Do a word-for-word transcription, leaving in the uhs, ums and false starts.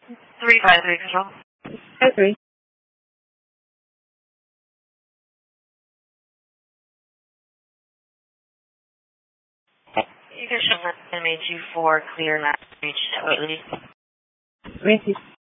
three five three control. Five three. You can show that M A two four clear last reach at Whitley. Ready.